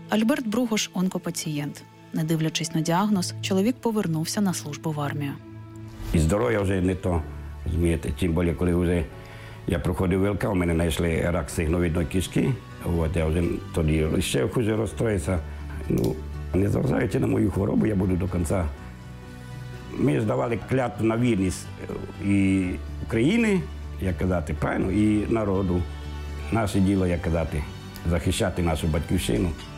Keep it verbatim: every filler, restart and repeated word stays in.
Альберт Бругош – онкопацієнт. Не дивлячись на діагноз, чоловік повернувся на службу в армію. І здоров'я вже не то, розумієте, тим більше, коли вже я проходив ВЛК, у мене знайшли рак стегновидної кишки, от, я вже тоді ще хуже розстроївся. Ну, незважаючи на мою хворобу, я буду до кінця. Ми здавали клятву на вірність і України, як казати, правильно, і народу. Наше діло, як казати, захищати нашу батьківщину.